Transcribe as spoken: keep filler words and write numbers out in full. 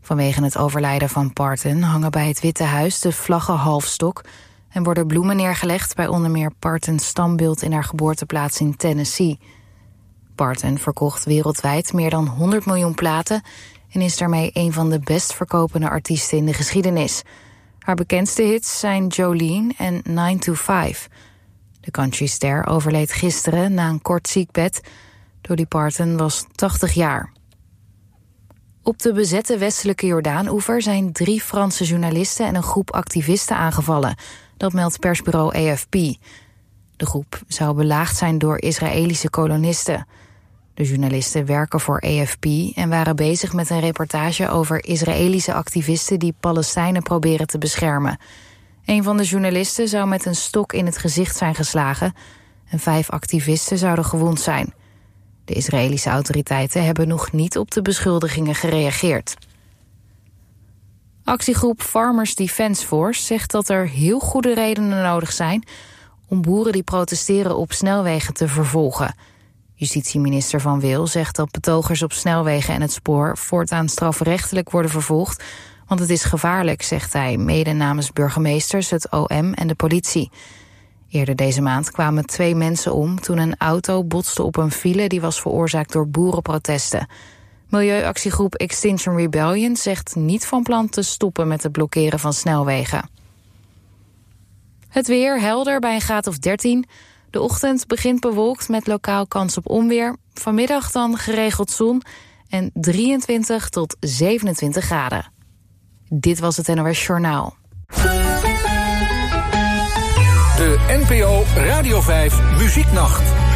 Vanwege het overlijden van Parton hangen bij het Witte Huis de vlaggen halfstok en worden bloemen neergelegd bij onder meer Partons standbeeld in haar geboorteplaats in Tennessee. Parton verkocht wereldwijd meer dan honderd miljoen platen en is daarmee een van de best verkopende artiesten in de geschiedenis. Haar bekendste hits zijn Jolene en nine to five. De countryster overleed gisteren na een kort ziekbed. Dolly Parton was tachtig jaar. Op de bezette westelijke Jordaan-oever zijn drie Franse journalisten en een groep activisten aangevallen. Dat meldt persbureau A F P. De groep zou belaagd zijn door Israëlische kolonisten. De journalisten werken voor A F P en waren bezig met een reportage over Israëlische activisten die Palestijnen proberen te beschermen. Een van de journalisten zou met een stok in het gezicht zijn geslagen en vijf activisten zouden gewond zijn. De Israëlische autoriteiten hebben nog niet op de beschuldigingen gereageerd. Actiegroep Farmers Defence Force zegt dat er heel goede redenen nodig zijn om boeren die protesteren op snelwegen te vervolgen. Justitieminister Van Wil zegt dat betogers op snelwegen en het spoor voortaan strafrechtelijk worden vervolgd, want het is gevaarlijk, zegt hij, mede namens burgemeesters, het O M en de politie. Eerder deze maand kwamen twee mensen om toen een auto botste op een file die was veroorzaakt door boerenprotesten. Milieuactiegroep Extinction Rebellion zegt niet van plan te stoppen met het blokkeren van snelwegen. Het weer helder bij een graad of dertien. De ochtend begint bewolkt met lokaal kans op onweer. Vanmiddag dan geregeld zon en drieëntwintig tot zevenentwintig graden. Dit was het N O S Journaal. De N P O Radio vijf Muzieknacht.